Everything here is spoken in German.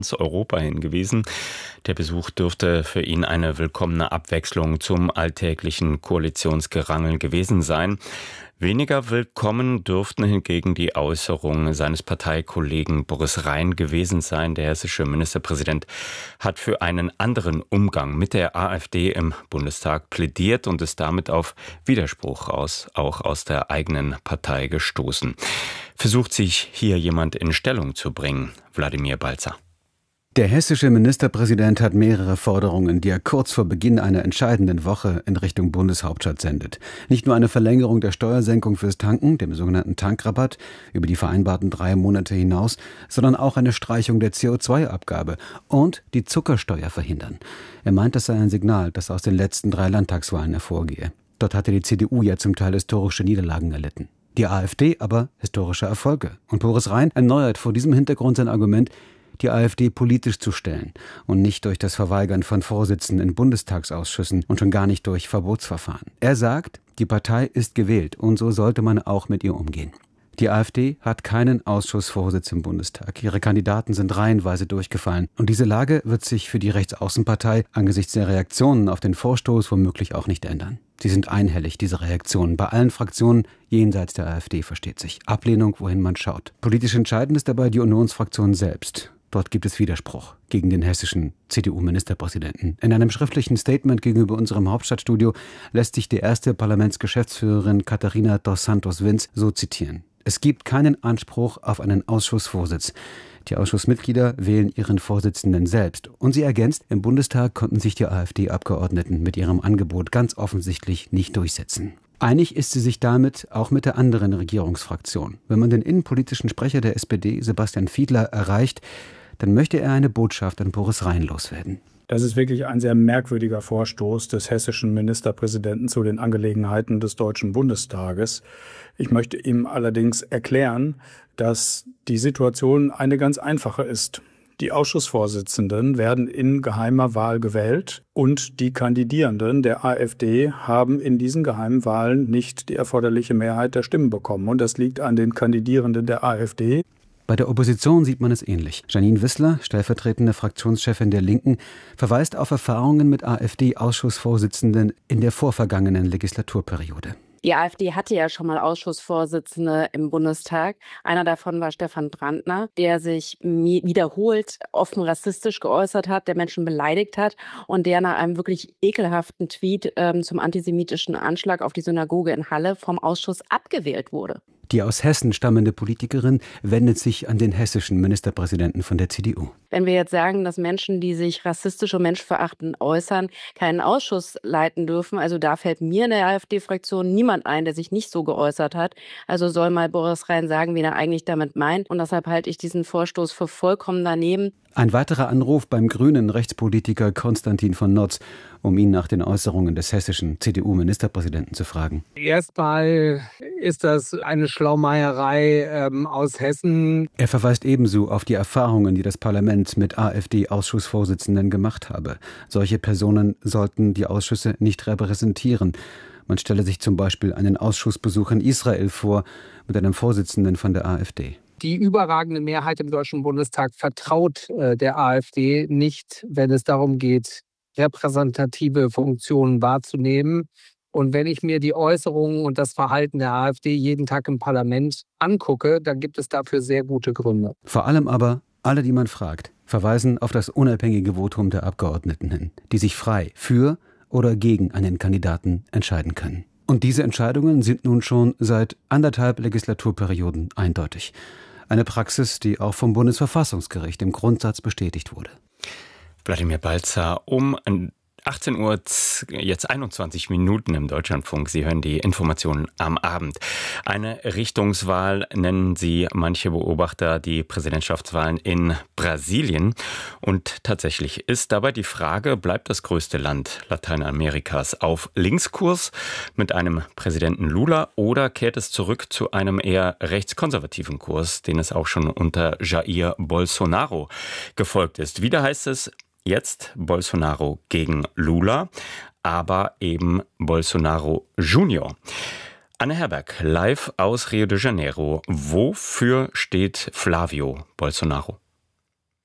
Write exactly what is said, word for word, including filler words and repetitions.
Europa hingewiesen. Der Besuch dürfte für ihn eine willkommene Abwechslung zum alltäglichen Koalitionsgerangel gewesen sein. Weniger willkommen dürften hingegen die Äußerungen seines Parteikollegen Boris Rhein gewesen sein. Der hessische Ministerpräsident hat für einen anderen Umgang mit der AfD im Bundestag plädiert und ist damit auf Widerspruch aus, auch aus der eigenen Partei gestoßen. Versucht sich hier jemand in Stellung zu bringen? Wladimir Balzer. Der hessische Ministerpräsident hat mehrere Forderungen, die er kurz vor Beginn einer entscheidenden Woche in Richtung Bundeshauptstadt sendet. Nicht nur eine Verlängerung der Steuersenkung fürs Tanken, dem sogenannten Tankrabatt, über die vereinbarten drei Monate hinaus, sondern auch eine Streichung der C O zwei Abgabe und die Zuckersteuer verhindern. Er meint, das sei ein Signal, das aus den letzten drei Landtagswahlen hervorgehe. Dort hatte die C D U ja zum Teil historische Niederlagen erlitten. Die AfD aber historische Erfolge. Und Boris Rhein erneuert vor diesem Hintergrund sein Argument, die AfD politisch zu stellen und nicht durch das Verweigern von Vorsitzenden in Bundestagsausschüssen und schon gar nicht durch Verbotsverfahren. Er sagt, die Partei ist gewählt und so sollte man auch mit ihr umgehen. Die AfD hat keinen Ausschussvorsitz im Bundestag. Ihre Kandidaten sind reihenweise durchgefallen. Und diese Lage wird sich für die Rechtsaußenpartei angesichts der Reaktionen auf den Vorstoß womöglich auch nicht ändern. Sie sind einhellig, diese Reaktionen. Bei allen Fraktionen jenseits der AfD, versteht sich. Ablehnung, wohin man schaut. Politisch entscheidend ist dabei die Unionsfraktion selbst. Dort gibt es Widerspruch gegen den hessischen C D U-Ministerpräsidenten. In einem schriftlichen Statement gegenüber unserem Hauptstadtstudio lässt sich die erste Parlamentsgeschäftsführerin Katharina dos Santos-Vinz so zitieren. Es gibt keinen Anspruch auf einen Ausschussvorsitz. Die Ausschussmitglieder wählen ihren Vorsitzenden selbst. Und sie ergänzt, im Bundestag konnten sich die AfD-Abgeordneten mit ihrem Angebot ganz offensichtlich nicht durchsetzen. Einig ist sie sich damit auch mit der anderen Regierungsfraktion. Wenn man den innenpolitischen Sprecher der S P D, Sebastian Fiedler, erreicht, dann möchte er eine Botschaft an Boris Rhein loswerden. Das ist wirklich ein sehr merkwürdiger Vorstoß des hessischen Ministerpräsidenten zu den Angelegenheiten des Deutschen Bundestages. Ich möchte ihm allerdings erklären, dass die Situation eine ganz einfache ist. Die Ausschussvorsitzenden werden in geheimer Wahl gewählt und die Kandidierenden der AfD haben in diesen geheimen Wahlen nicht die erforderliche Mehrheit der Stimmen bekommen. Und das liegt an den Kandidierenden der AfD. Bei der Opposition sieht man es ähnlich. Janine Wissler, stellvertretende Fraktionschefin der Linken, verweist auf Erfahrungen mit AfD-Ausschussvorsitzenden in der vorvergangenen Legislaturperiode. Die AfD hatte ja schon mal Ausschussvorsitzende im Bundestag. Einer davon war Stefan Brandner, der sich wiederholt offen rassistisch geäußert hat, der Menschen beleidigt hat und der nach einem wirklich ekelhaften Tweet ähm, zum antisemitischen Anschlag auf die Synagoge in Halle vom Ausschuss abgewählt wurde. Die aus Hessen stammende Politikerin wendet sich an den hessischen Ministerpräsidenten von der C D U. Wenn wir jetzt sagen, dass Menschen, die sich rassistisch und menschenverachtend äußern, keinen Ausschuss leiten dürfen, also da fällt mir in der AfD-Fraktion niemand ein, der sich nicht so geäußert hat. Also soll mal Boris Rhein sagen, wen er eigentlich damit meint. Und deshalb halte ich diesen Vorstoß für vollkommen daneben. Ein weiterer Anruf beim grünen Rechtspolitiker Konstantin von Notz, um ihn nach den Äußerungen des hessischen C D U-Ministerpräsidenten zu fragen. Erstmal ist das eine Schlaumeierei ähm, aus Hessen. Er verweist ebenso auf die Erfahrungen, die das Parlament mit AfD-Ausschussvorsitzenden gemacht habe. Solche Personen sollten die Ausschüsse nicht repräsentieren. Man stelle sich zum Beispiel einen Ausschussbesuch in Israel vor mit einem Vorsitzenden von der AfD. Die überragende Mehrheit im Deutschen Bundestag vertraut äh, der AfD nicht, wenn es darum geht, repräsentative Funktionen wahrzunehmen. Und wenn ich mir die Äußerungen und das Verhalten der AfD jeden Tag im Parlament angucke, dann gibt es dafür sehr gute Gründe. Vor allem aber, alle, die man fragt, verweisen auf das unabhängige Votum der Abgeordneten hin, die sich frei für oder gegen einen Kandidaten entscheiden können. Und diese Entscheidungen sind nun schon seit anderthalb Legislaturperioden eindeutig. Eine Praxis, die auch vom Bundesverfassungsgericht im Grundsatz bestätigt wurde. Wladimir Balzer um achtzehn Uhr, jetzt einundzwanzig Minuten im Deutschlandfunk. Sie hören die Informationen am Abend. Eine Richtungswahl nennen sie manche Beobachter die Präsidentschaftswahlen in Brasilien. Und tatsächlich ist dabei die Frage, bleibt das größte Land Lateinamerikas auf Linkskurs mit einem Präsidenten Lula oder kehrt es zurück zu einem eher rechtskonservativen Kurs, den es auch schon unter Jair Bolsonaro gefolgt ist? Wieder heißt es, jetzt Bolsonaro gegen Lula, aber eben Bolsonaro Junior. Anne Herberg, live aus Rio de Janeiro. Wofür steht Flavio Bolsonaro?